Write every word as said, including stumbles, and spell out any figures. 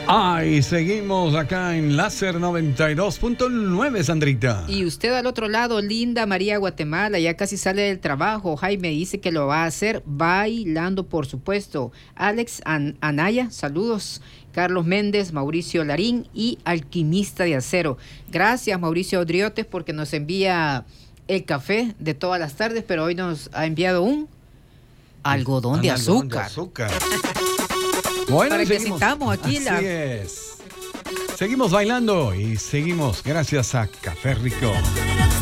Ay, seguimos acá en Láser noventa y dos punto nueve, Sandrita. Y usted al otro lado, Linda María Guatemala, ya casi sale del trabajo. Jaime dice que lo va a hacer bailando, por supuesto. Alex An- Anaya, saludos. Carlos Méndez, Mauricio Larín y Alquimista de Acero. Gracias, Mauricio Odriotes, porque nos envía el café de todas las tardes, pero hoy nos ha enviado un algodón de Algodón de azúcar. azúcar. Bueno, Para que seguimos. sintamos aquí Así la... es. Seguimos bailando y seguimos gracias a Café Rico.